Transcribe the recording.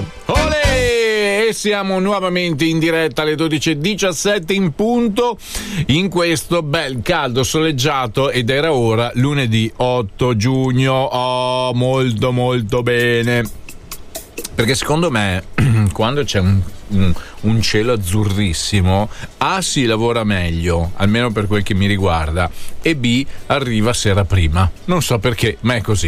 Olè! E siamo nuovamente in diretta alle 12:17 in punto in questo bel caldo soleggiato, ed era ora lunedì 8 giugno. Oh, molto molto bene, perché secondo me quando c'è un cielo azzurrissimo, A, si lavora meglio, almeno per quel che mi riguarda, e B, arriva sera prima. Non so perché, ma è così.